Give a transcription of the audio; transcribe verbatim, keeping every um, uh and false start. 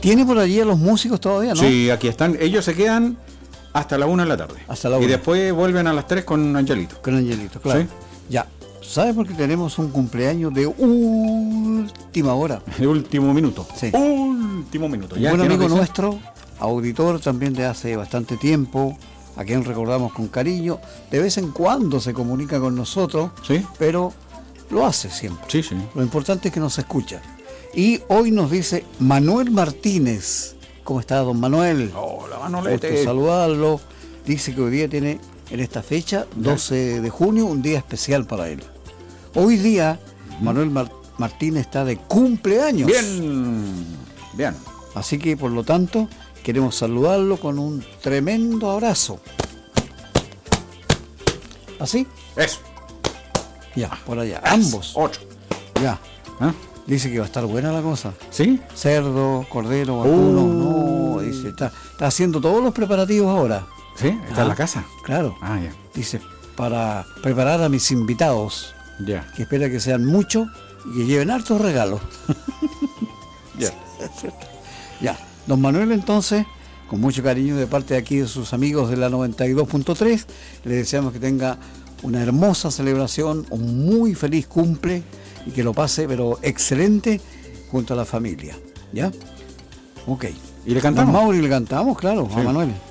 ¿Tiene por allí a los músicos todavía, no? Sí, aquí están. Ellos se quedan hasta la una de la tarde. Hasta la una. Y después vuelven a las tres con Angelito. Con Angelito, claro. ¿Sí? Ya. ¿Sabes por qué tenemos un cumpleaños de última hora? De último minuto. Sí. Último minuto. Un ¿Ya? buen ¿Qué nos amigo dice? nuestro, auditor también de hace bastante tiempo, a quien recordamos con cariño. De vez en cuando se comunica con nosotros, Sí. pero lo hace siempre. Sí, sí. Lo importante es que nos escucha. Y hoy nos dice Manuel Martínez. ¿Cómo está, don Manuel? Hola, Gusto Manolete. saludarlo. Dice que hoy día tiene, en esta fecha, doce de junio, un día especial para él. Hoy día, Manuel Mar- Martínez está de cumpleaños. Bien. Bien. Así que, por lo tanto, queremos saludarlo con un tremendo abrazo. ¿Así? Eso. Ya, por allá. Ambos. Ocho. Ya. ¿Ah? Dice que va a estar buena la cosa. ¿Sí? Cerdo, cordero, vacuno. Uh. No, dice, está, está haciendo todos los preparativos ahora. ¿Sí? ¿Está Ah, en la casa? Claro. Ah, ya. Dice, para preparar a mis invitados, Ya. que espera que sean muchos y que lleven hartos regalos. Ya. Ya, don Manuel, entonces, con mucho cariño de parte de aquí de sus amigos de la noventa y dos punto tres, le deseamos que tenga una hermosa celebración, un muy feliz cumple y que lo pase, pero excelente, junto a la familia. ¿Ya? Ok. ¿Y le cantamos? Don Mauri, le cantamos, claro, Sí. a Manuel.